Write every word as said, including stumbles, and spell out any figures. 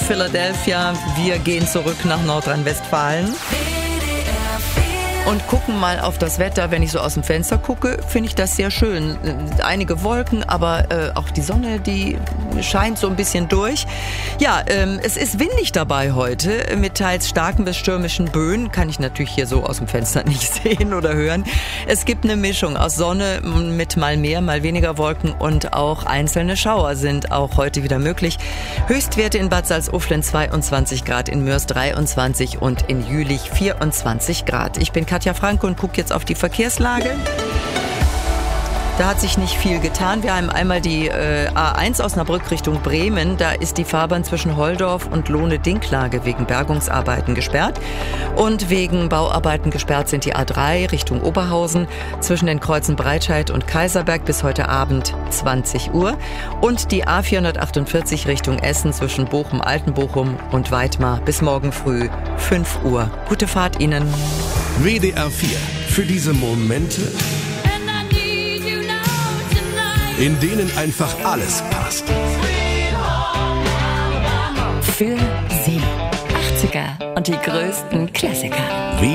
Philadelphia. Wir gehen zurück nach Nordrhein-Westfalen und gucken mal auf das Wetter. Wenn ich so aus dem Fenster gucke, finde ich das sehr schön. Einige Wolken, aber äh, auch die Sonne, die scheint so ein bisschen durch. Ja, ähm, es ist windig dabei heute, mit teils starken bis stürmischen Böen. Kann ich natürlich hier so aus dem Fenster nicht sehen oder hören. Es gibt eine Mischung aus Sonne mit mal mehr, mal weniger Wolken und auch einzelne Schauer sind auch heute wieder möglich. Höchstwerte in Bad Salzuflen zweiundzwanzig Grad, in Mörs dreiundzwanzig und in Jülich vierundzwanzig Grad. Ich bin Katja Franke und gucke jetzt auf die Verkehrslage. Da hat sich nicht viel getan. Wir haben einmal die äh, A eins Osnabrück Richtung Bremen. Da ist die Fahrbahn zwischen Holdorf und Lohne-Dinklage wegen Bergungsarbeiten gesperrt. Und wegen Bauarbeiten gesperrt sind die A drei Richtung Oberhausen zwischen den Kreuzen Breitscheid und Kaiserberg bis heute Abend zwanzig Uhr. Und die A vierhundertachtundvierzig Richtung Essen zwischen Bochum, Altenbochum und Weitmar bis morgen früh fünf Uhr. Gute Fahrt Ihnen. W D R vier. Für diese Momente, in denen einfach alles passt. Für Sie. achtziger und die größten Klassiker.